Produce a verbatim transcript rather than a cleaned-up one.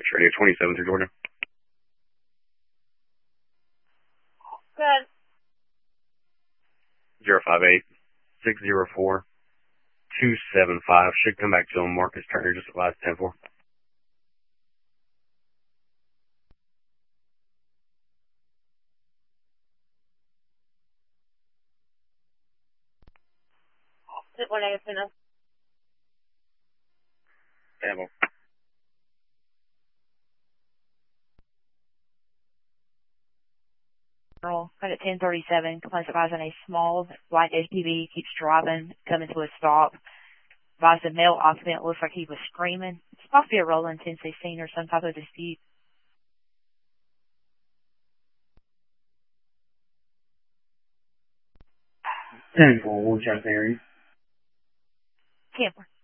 Radio twenty-seven through Georgia. Good. zero five eight, six zero four, two seven five. Should come back to him. Marcus Turner, just the last ten four. What I have Tambo. Right at ten thirty-seven, complaints advised on a small white S U V keeps driving, coming to a stop. Advised the male occupant looks like he was screaming. It's possibly a rolling Tennessee scene or some type of dispute. ten four, one check area. Camper.